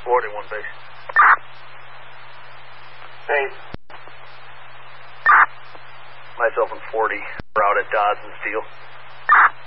41 base. Base. Myself and 40, we're out at Dodds and Steel.